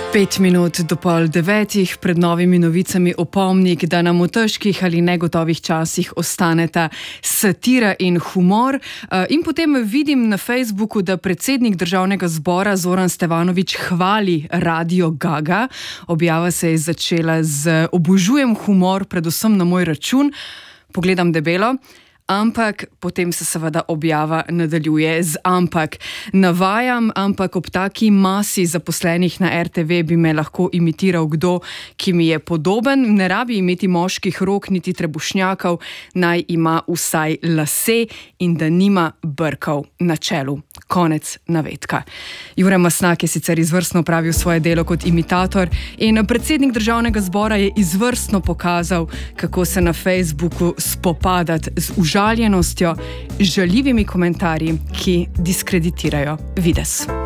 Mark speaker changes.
Speaker 1: 5 minut do pol 9, pred novimi novicami opomnik, da nam v težkih ali negotovih časih ostaneta satira in humor. In potem vidim na Facebooku, da predsednik Državnega zbora Zoran Stevanović hvali Radio Gaga. Objava se je začela z obožujem humor, predvsem na moj račun. Pogledam debelo. Ampak potem se seveda objava nadaljuje z ampak. Navajam, ampak ob taki masi zaposlenih na RTV bi me lahko imitiral kdo, ki mi je podoben. Ne rabi imeti moških rok niti trebušnjakov, naj ima vsaj lase in da nima brkov na čelu. Konec navedka. Jure Mastnak je sicer izvrstno opravil svoje delo kot imitator in predsednik Državnega zbora je izvrstno pokazal, kako se na Facebooku spopadati z užaljenostjo, žaljivimi komentarji, ki diskreditirajo videz.